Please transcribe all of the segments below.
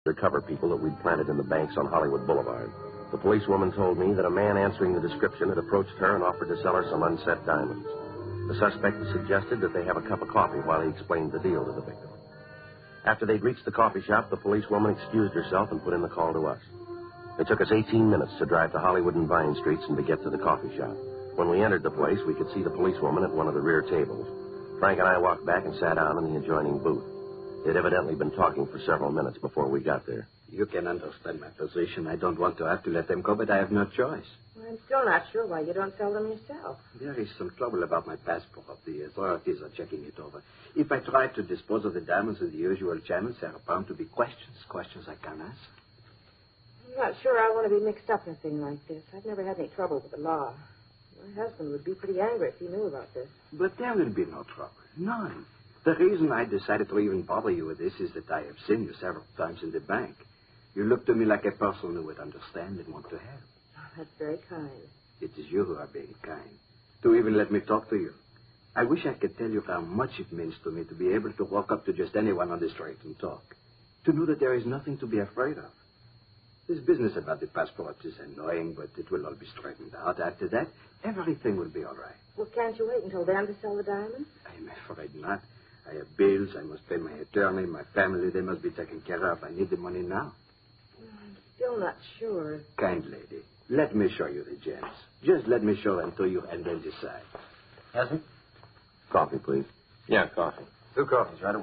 undercover people that we'd planted in the banks on Hollywood Boulevard. The policewoman told me that a man answering the description had approached her and offered to sell her some unset diamonds. The suspect suggested that they have a cup of coffee while he explained the deal to the victim. After they'd reached the coffee shop, the policewoman excused herself and put in the call to us. It took us 18 minutes to drive to Hollywood and Vine Streets and to get to the coffee shop. When we entered the place, we could see the policewoman at one of the rear tables. Frank and I walked back and sat down in the adjoining booth. They'd evidently been talking for several minutes before we got there. You can understand my position. I don't want to have to let them go, but I have no choice. Well, I'm still not sure why you don't sell them yourself. There is some trouble about my passport. The authorities are checking it over. If I try to dispose of the diamonds in the usual channels, there are bound to be questions I can't answer. I'm not sure I want to be mixed up in a thing like this. I've never had any trouble with the law. My husband would be pretty angry if he knew about this. But there will be no trouble. None. The reason I decided to even bother you with this is that I have seen you several times in the bank. You look to me like a person who would understand and want to help. Oh, that's very kind. It is you who are being kind. To even let me talk to you. I wish I could tell you how much it means to me to be able to walk up to just anyone on the street and talk. To know that there is nothing to be afraid of. This business about the passport is annoying, but it will all be straightened out. After that, everything will be all right. Well, can't you wait until then to sell the diamonds? I'm afraid not. I have bills. I must pay my attorney, my family. They must be taken care of. I need the money now. I'm still not sure. Kind lady, let me show you the gems. Just let me show them to you and then decide. Has he? Coffee, please. Yeah, coffee. 2 coffees right away.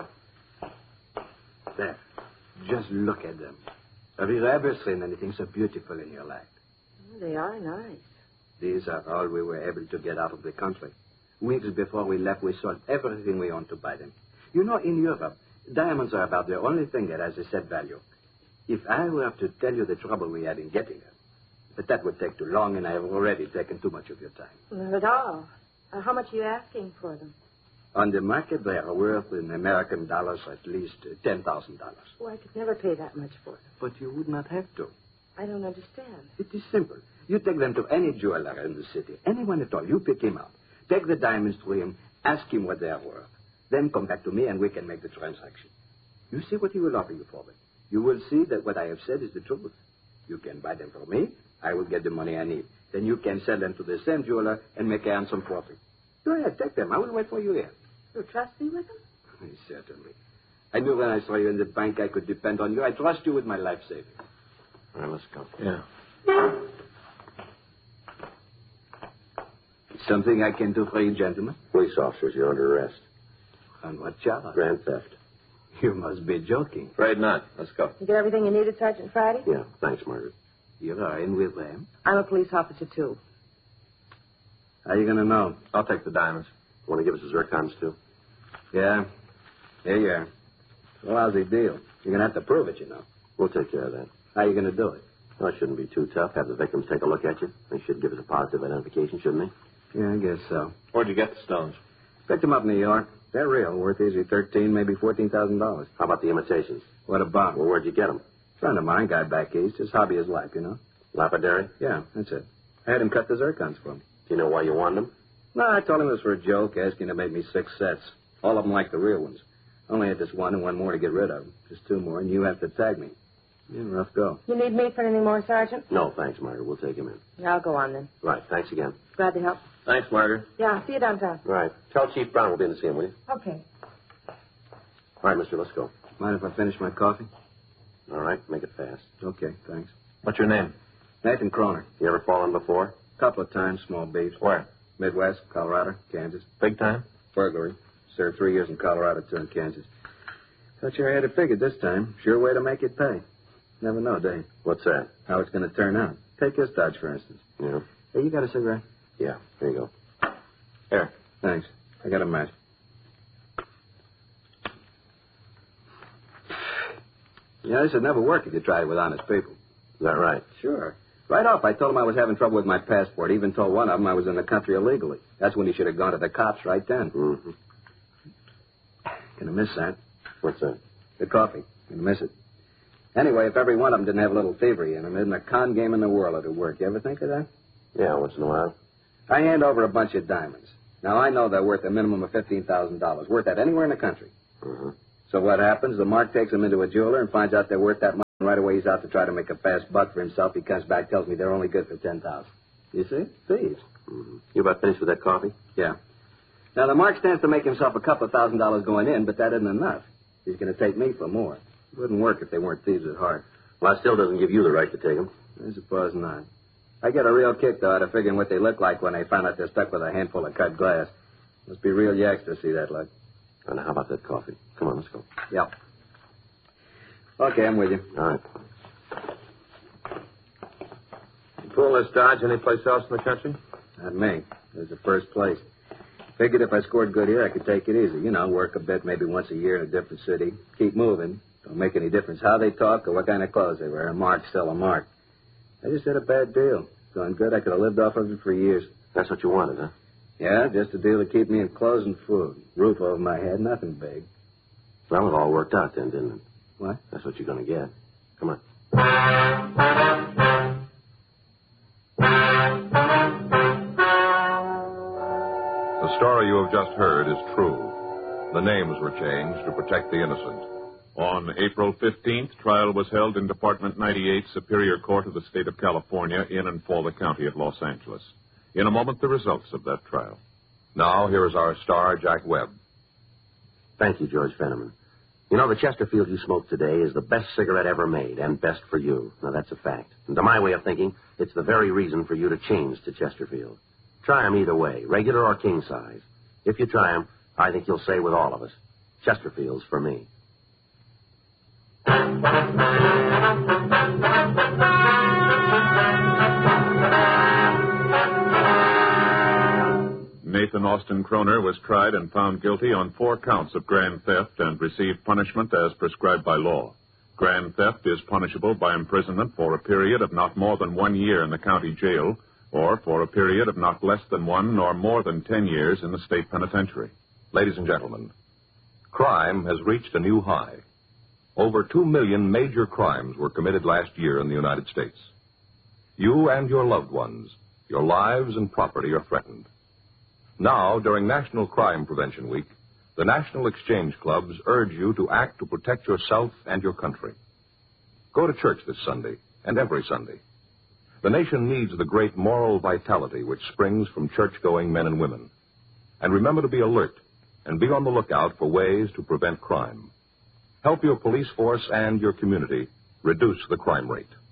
There. Just look at them. Have you ever seen anything so beautiful in your life? Oh, they are nice. These are all we were able to get out of the country. Weeks before we left, we sold everything we owned to buy them. You know, in Europe, diamonds are about the only thing that has a set value. If I were to tell you the trouble we had in getting them, but that would take too long, and I have already taken too much of your time. Not at all. How much are you asking for them? On the market, they are worth in American dollars at least $10,000. Oh, I could never pay that much for them. But you would not have to. I don't understand. It is simple. You take them to any jeweler in the city, anyone at all. You pick him up. Take the diamonds to him, ask him what they are worth. Then come back to me and we can make the transaction. You see what he will offer you for them. You will see that what I have said is the truth. You can buy them from me. I will get the money I need. Then you can sell them to the same jeweler and make a handsome profit. Go ahead, take them. I will wait for you here. You trust me with them? Certainly. I knew when I saw you in the bank I could depend on you. I trust you with my life savings. All right, let's go. Yeah. Something I can do for you, gentlemen? Police officers, you're under arrest. On what charge? Grand theft. You must be joking. Afraid not. Let's go. You get everything you needed, Sergeant Friday? Yeah, thanks, Margaret. You are in with them? I'm a police officer, too. How are you going to know? I'll take the diamonds. Want to give us the zircons, too? Yeah. Here you are. It's a lousy deal. You're going to have to prove it, you know. We'll take care of that. How are you going to do it? Well, it shouldn't be too tough. Have the victims take a look at you. They should give us a positive identification, shouldn't they? Yeah, I guess so. Where'd you get the stones? Picked them up in New York. They're real. Worth easy $13,000, maybe $14,000. How about the imitations? What about? Well, where'd you get them? Friend of mine, guy back east. His hobby is life, you know. Lapidary? Yeah, that's it. I had him cut the zircons for me. Do you know why you wanted them? No, I told him it was for a joke, asking to make me 6 sets. All of them like the real ones. Only had this one and one more to get rid of. Just 2 more, and you have to tag me. Yeah, rough go. You need me for any more, Sergeant? No, thanks, Margaret. We'll take him in. Yeah, I'll go on, then. Right, thanks again. Glad to help. Thanks, Margaret. Yeah, see you downtown. Right. Tell Chief Brown we'll be in to see him, will you? Okay. All right, mister, let's go. Mind if I finish my coffee? All right, make it fast. Okay, thanks. What's your name? Nathan Croner. You ever fallen before? Couple of times, small beefs. Where? Midwest, Colorado, Kansas. Big time? Burglary. Served 3 years in Colorado, 2 in Kansas. Thought you had it figured this time. Sure way to make it pay. Never know, do you? What's that? How it's going to turn out. Take this Dodge, for instance. Yeah. Hey, you got a cigarette? Yeah, here you go. Here. Thanks. I got a match. Yeah, this would never work if you tried it with honest people. Is that right? Sure. Right off, I told him I was having trouble with my passport. Even told one of them I was in the country illegally. That's when he should have gone to the cops right then. Mm-hmm. Gonna miss that. What's that? The coffee. Gonna miss it. Anyway, if every one of them didn't have a little thievery in them, isn't a con game in the world it'd work. You ever think of that? Yeah, once in a while. I hand over a bunch of diamonds. Now, I know they're worth a minimum of $15,000. Worth that anywhere in the country. Mm-hmm. So what happens? The mark takes them into a jeweler and finds out they're worth that much. Right away, he's out to try to make a fast buck for himself. He comes back, tells me they're only good for $10,000. You see? Thieves. Mm-hmm. You about finished with that coffee? Yeah. Now, the Mark stands to make himself a couple of $1,000 going in, but that isn't enough. He's going to take me for more. It wouldn't work if they weren't thieves at heart. Well, that still doesn't give you the right to take them. I suppose not. I get a real kick, though, out of figuring what they look like when they find out they're stuck with a handful of cut glass. Must be real yaks to see that luck. And how about that coffee? Come on, let's go. Yeah. Okay, I'm with you. All right. You pull this Dodge anyplace else in the country? Not me. It was the first place. Figured if I scored good here, I could take it easy. You know, work a bit, maybe once a year in a different city. Keep moving. Don't make any difference how they talk or what kind of clothes they wear. A mark's still a mark. I just had a bad deal. Going good, I could have lived off of it for years. That's what you wanted, huh? Yeah, just a deal to keep me in clothes and food. Roof over my head, nothing big. Well, it all worked out then, didn't it? What? That's what you're going to get. Come on. The story you have just heard is true. The names were changed to protect the innocent. On April 15th, trial was held in Department 98, Superior Court of the State of California, in and for the County of Los Angeles. In a moment, the results of that trial. Now, here is our star, Jack Webb. Thank you, George Fenneman. You know, the Chesterfield you smoked today is the best cigarette ever made, and best for you. Now, that's a fact. And to my way of thinking, it's the very reason for you to change to Chesterfield. Try 'em either way, regular or king size. If you try 'em, I think you'll say with all of us, Chesterfield's for me. Nathan Austin Kroner was tried and found guilty on 4 counts of grand theft and received punishment as prescribed by law. Grand theft is punishable by imprisonment for a period of not more than 1 year in the county jail, or for a period of not less than 1 nor more than 10 years in the state penitentiary. Ladies and gentlemen, crime has reached a new high. Over 2 million major crimes were committed last year in the United States. You and your loved ones, your lives and property are threatened. Now, during National Crime Prevention Week, the National Exchange Clubs urge you to act to protect yourself and your country. Go to church this Sunday and every Sunday. The nation needs the great moral vitality which springs from church-going men and women. And remember to be alert and be on the lookout for ways to prevent crime. Help your police force and your community reduce the crime rate.